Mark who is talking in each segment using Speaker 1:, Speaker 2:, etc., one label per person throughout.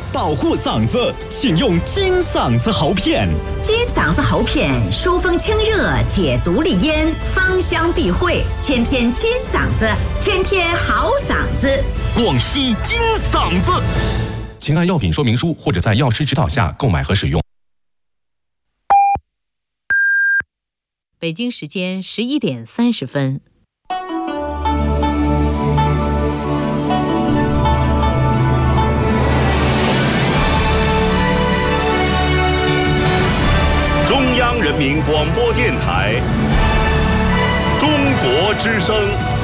Speaker 1: 保护嗓子，请用金嗓子喉片。
Speaker 2: 金嗓子喉片疏风清热，解毒利咽，芳香避秽，天天金嗓子，天天好嗓子。
Speaker 3: 广西金嗓子，
Speaker 4: 请按药品说明书或者在药师指导下购买和使用。
Speaker 5: 北京时间11点30分。
Speaker 6: 中央人民广播电台中国之声。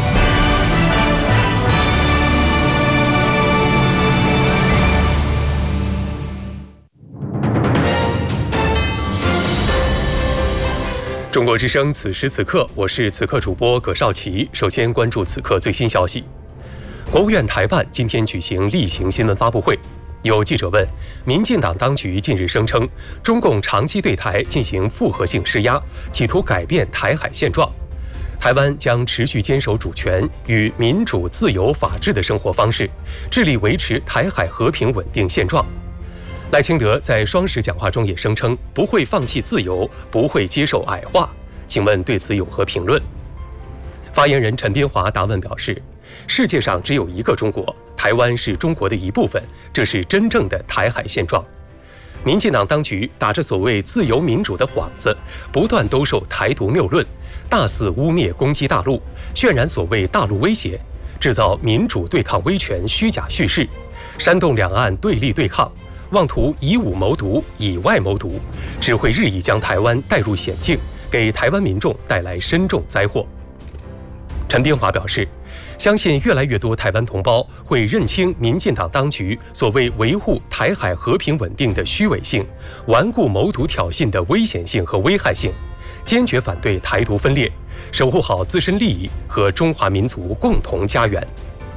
Speaker 7: 中国之声，此时此刻，我是此刻主播葛少奇。首先关注此刻最新消息。国务院台办今天举行例行新闻发布会，有记者问，民进党当局近日声称，中共长期对台进行复合性施压，企图改变台海现状。台湾将持续坚守主权与民主、自由、法治的生活方式，致力维持台海和平稳定现状。赖清德在双十讲话中也声称，不会放弃自由，不会接受矮化。请问对此有何评论？发言人陈斌华答问表示，世界上只有一个中国，台湾是中国的一部分，这是真正的台海现状。民进党当局打着所谓自由民主的幌子，不断兜售台独谬论，大肆污蔑攻击大陆，渲染所谓大陆威胁，制造民主对抗威权虚假叙事，煽动两岸对立对抗，妄图以武谋独，以外谋独，只会日益将台湾带入险境，给台湾民众带来深重灾祸。陈斌华表示，相信越来越多台湾同胞会认清民进党当局所谓维护台海和平稳定的虚伪性，顽固谋独挑衅的危险性和危害性，坚决反对台独分裂，守护好自身利益和中华民族共同家园。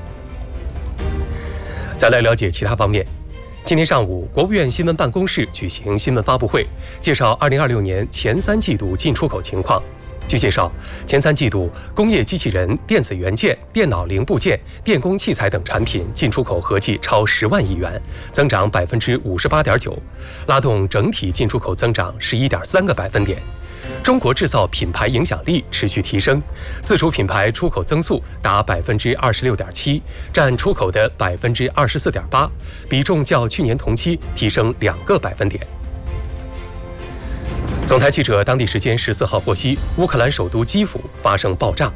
Speaker 7: 再来了解其他方面。今天上午，国务院新闻办公室举行新闻发布会，介绍2026年前3季度进出口情况。据介绍，前3季度工业机器人、电子元件、电脑零部件、电工器材等产品进出口合计超10万亿元，增长58.9%，拉动整体进出口增长11.3个百分点。中国制造品牌影响力持续提升，自主品牌出口增速达26.7%，占出口的24.8%，比重较去年同期提升2个百分点。总台记者当地时间14号获悉，乌克兰首都基辅发生爆炸。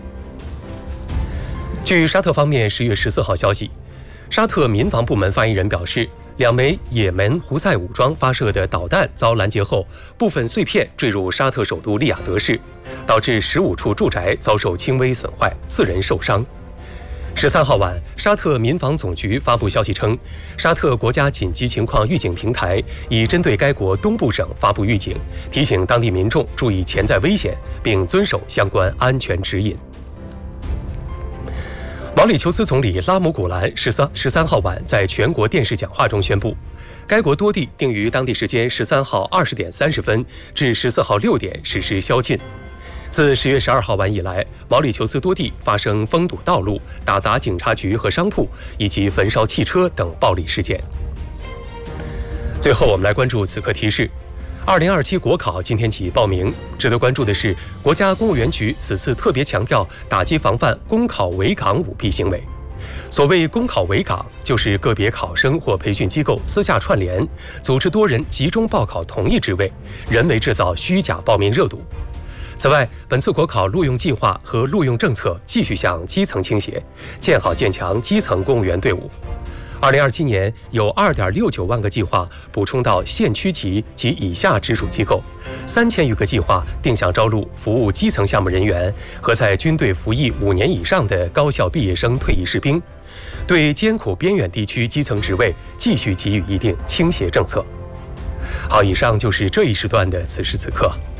Speaker 7: 据沙特方面10月14号消息，沙特民防部门发言人表示，2枚也门胡塞武装发射的导弹遭拦截后，部分碎片坠入沙特首都利雅得市，导致15处住宅遭受轻微损坏，4人受伤。13号晚，沙特民防总局发布消息称，沙特国家紧急情况预警平台已针对该国东部省发布预警，提醒当地民众注意潜在危险，并遵守相关安全指引。毛里求斯总理拉姆古兰13号晚在全国电视讲话中宣布，该国多地定于当地时间13号20点30分至14号6点实施宵禁。自10月12号晚以来，毛里求斯多地发生封堵道路、打砸警察局和商铺以及焚烧汽车等暴力事件。最后，我们来关注此刻提示：2027国考今天起报名。值得关注的是，国家公务员局此次特别强调打击防范公考围岗舞弊行为。所谓公考围岗，就是个别考生或培训机构私下串联，组织多人集中报考同一职位，人为制造虚假报名热度。此外，本次国考录用计划和录用政策继续向基层倾斜，建好建强基层公务员队伍。2027年有2.69万个计划补充到县区级及以下直属机构，3000余个计划定向招录服务基层项目人员和在军队服役5年以上的高校毕业生、退役士兵，对艰苦边远地区基层职位继续给予一定倾斜政策。好，以上就是这一时段的此时此刻。